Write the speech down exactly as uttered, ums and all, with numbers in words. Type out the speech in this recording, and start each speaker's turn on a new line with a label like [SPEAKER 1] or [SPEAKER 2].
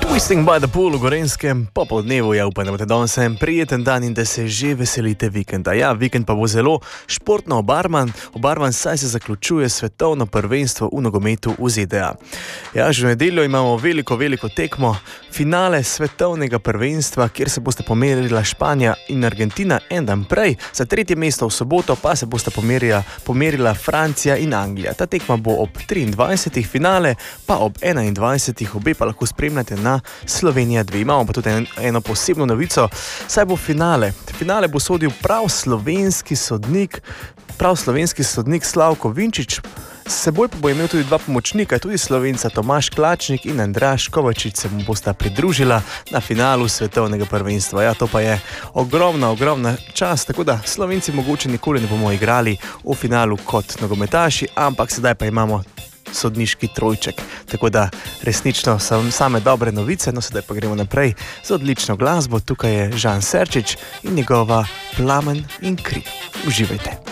[SPEAKER 1] Twisting by the pool v Gorenjskem, popoldnevu, ja upam, da boste danes en prijeten dan in da se že veselite vikenda. Ja, vikend pa bo zelo športno obarvan, obarvan saj se zaključuje svetovno prvenstvo v nogometu v Z D A. Ja, že v nedeljo imamo veliko, veliko tekmo, finale svetovnega prvenstva, kjer se boste pomerila Španija in Argentina en dan prej, za tretje mesto v soboto pa se boste pomerila, pomerila Francija in Anglija. Ta tekma bo ob triindvajsetih, finale pa ob enaindvajsetih, obe pa lahko spremljate na Slovenija dve. Imamo pa tudi en, eno posebno novico, saj bo finale. Finale bo sodil prav slovenski sodnik, prav slovenski sodnik Slavko Vinčič, s seboj pa bo imel tudi dva pomočnika, tudi Slovenca Tomaž Klačnik in Andraž Kovačič se mu bosta pridružila na finalu svetovnega prvenstva. Ja, to pa je ogromna, ogromna čast, tako da Slovenci mogoče nikoli ne bomo igrali v finalu kot nogometaši, ampak sedaj pa imamo sodniški trojček. Tako da resnično so same dobre novice, no sedaj pa gremo naprej z odlično glasbo. Tukaj je Žan Serčič in njegova Plamen in kri. Uživajte.